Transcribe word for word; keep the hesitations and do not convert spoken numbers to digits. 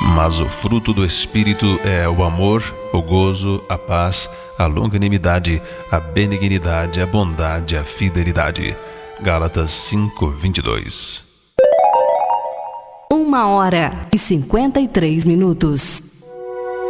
Mas o fruto do Espírito é o amor, o gozo, a paz, a longanimidade, a benignidade, a bondade, a fidelidade. Gálatas cinco, vinte e dois. Uma hora e cinquenta e três minutos.